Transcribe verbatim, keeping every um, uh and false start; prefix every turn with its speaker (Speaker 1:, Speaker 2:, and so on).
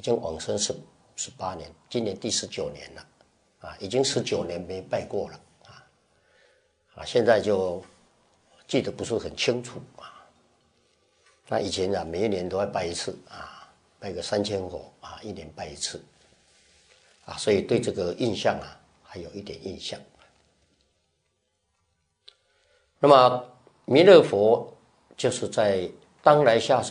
Speaker 1: 经往生十十八年，今年第十九年了，啊，已经十九年没拜过了，啊，啊，现在就记得不是很清楚啊。那以前啊，每一年都要拜一次啊，拜个三千火啊，一年拜一次，啊，所以对这个印象啊，还有一点印象。那么弥勒佛就是在当来下生